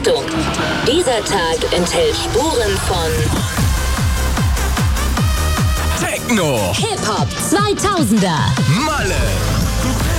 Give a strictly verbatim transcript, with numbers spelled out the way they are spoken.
Achtung, dieser Tag enthält Spuren von Techno, Hip-Hop zweitausender, Malle,